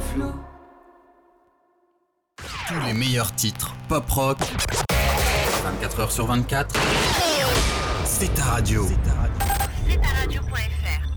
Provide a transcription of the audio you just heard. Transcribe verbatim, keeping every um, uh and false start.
Tous les meilleurs titres pop-rock, vingt-quatre heures sur vingt-quatre, c'est ta radio. c'est ta radio point f r.